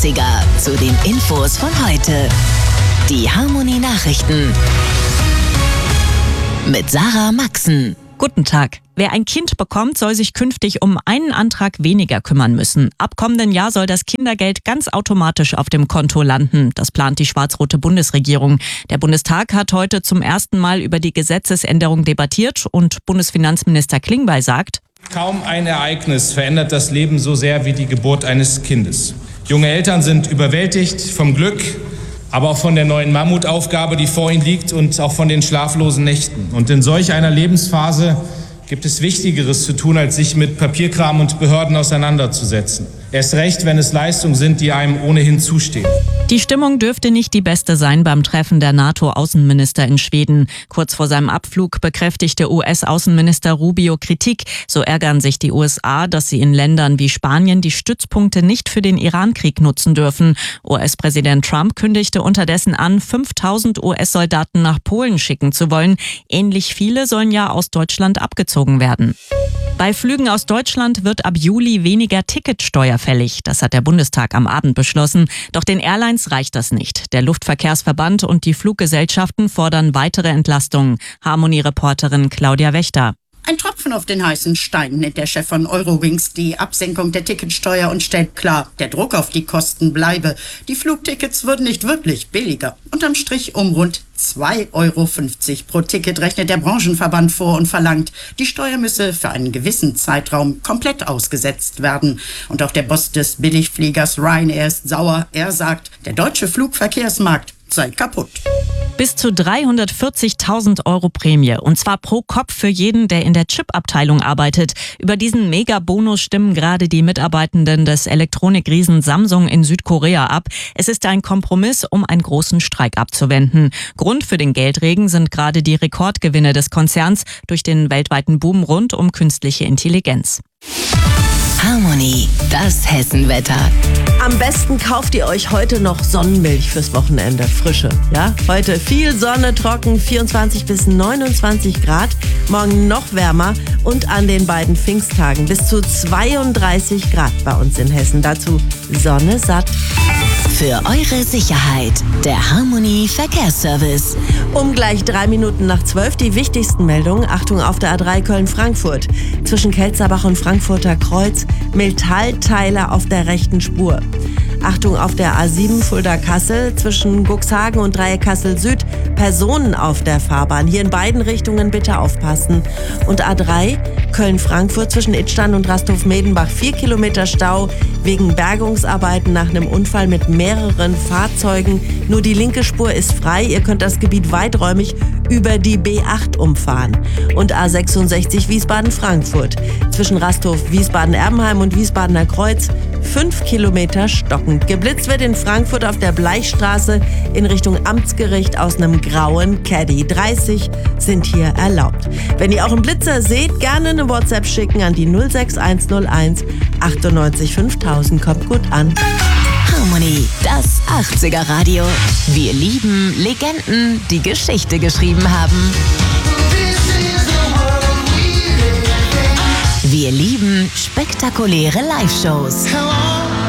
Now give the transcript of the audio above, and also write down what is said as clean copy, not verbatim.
80er zu den Infos von heute. Die Harmony Nachrichten mit Sarah Maxen. Guten Tag. Wer ein Kind bekommt, soll sich künftig um einen Antrag weniger kümmern müssen. Ab kommenden Jahr soll das Kindergeld ganz automatisch auf dem Konto landen. Das plant die schwarz-rote Bundesregierung. Der Bundestag hat heute zum ersten Mal über die Gesetzesänderung debattiert und Bundesfinanzminister Klingbeil sagt: Kaum ein Ereignis verändert das Leben so sehr wie die Geburt eines Kindes. Junge Eltern sind überwältigt vom Glück, aber auch von der neuen Mammutaufgabe, die vor ihnen liegt, und auch von den schlaflosen Nächten. Und in solch einer Lebensphase gibt es Wichtigeres zu tun, als sich mit Papierkram und Behörden auseinanderzusetzen. Erst recht, wenn es Leistungen sind, die einem ohnehin zustehen. Die Stimmung dürfte nicht die beste sein beim Treffen der NATO-Außenminister in Schweden. Kurz vor seinem Abflug bekräftigte US-Außenminister Rubio Kritik. So ärgern sich die USA, dass sie in Ländern wie Spanien die Stützpunkte nicht für den Iran-Krieg nutzen dürfen. US-Präsident Trump kündigte unterdessen an, 5.000 US-Soldaten nach Polen schicken zu wollen. Ähnlich viele sollen ja aus Deutschland abgezogen werden. Bei Flügen aus Deutschland wird ab Juli weniger Ticketsteuer fällig. Das hat der Bundestag am Abend beschlossen. Doch den Airlines reicht das nicht. Der Luftverkehrsverband und die Fluggesellschaften fordern weitere Entlastungen. Harmony-Reporterin Claudia Wächter. Ein Tropfen auf den heißen Stein nennt der Chef von Eurowings die Absenkung der Ticketsteuer und stellt klar, der Druck auf die Kosten bleibe. Die Flugtickets würden nicht wirklich billiger. Unterm Strich um rund 2,50 € pro Ticket rechnet der Branchenverband vor und verlangt, die Steuer müsse für einen gewissen Zeitraum komplett ausgesetzt werden. Und auch der Boss des Billigfliegers Ryanair ist sauer. Er sagt, der deutsche Flugverkehrsmarkt sei kaputt. Bis zu 340.000 € Prämie, und zwar pro Kopf für jeden, der in der Chip-Abteilung arbeitet. Über diesen Mega-Bonus stimmen gerade die Mitarbeitenden des Elektronikriesen Samsung in Südkorea ab. Es ist ein Kompromiss, um einen großen Streik abzuwenden. Grund für den Geldregen sind gerade die Rekordgewinne des Konzerns durch den weltweiten Boom rund um künstliche Intelligenz. Harmony, das Hessenwetter. Am besten kauft ihr euch heute noch Sonnenmilch fürs Wochenende, frische. Ja? Heute viel Sonne, trocken, 24 bis 29 Grad. Morgen noch wärmer und an den beiden Pfingsttagen bis zu 32 Grad bei uns in Hessen. Dazu Sonne satt. Für eure Sicherheit, der Harmony Verkehrsservice. Um gleich 3 Minuten nach 12 die wichtigsten Meldungen. Achtung auf der A3 Köln-Frankfurt. Zwischen Kelzerbach und Frankfurter Kreuz Metallteile auf der rechten Spur. Achtung auf der A7 Fulda-Kassel zwischen Cuxhagen und Dreieck Kassel-Süd. Personen auf der Fahrbahn. Hier in beiden Richtungen bitte aufpassen. Und A3 Köln-Frankfurt zwischen Idstein und Rasthof-Medenbach 4 Kilometer Stau wegen Bergungsarbeiten nach einem Unfall mit mehreren Fahrzeugen. Nur die linke Spur ist frei. Ihr könnt das Gebiet weiträumig über die B8 umfahren. Und A66 Wiesbaden-Frankfurt zwischen Rasthof, Wiesbaden-Erbenheim und Wiesbadener Kreuz 5 Kilometer stockend. Geblitzt wird in Frankfurt auf der Bleichstraße in Richtung Amtsgericht aus einem grauen Caddy. 30 sind hier erlaubt. Wenn ihr auch einen Blitzer seht, gerne eine WhatsApp schicken an die 06101 98 5000. Kommt gut an. Harmony, das 80er Radio. Wir lieben Legenden, die Geschichte geschrieben haben. Wir lieben spektakuläre Live-Shows.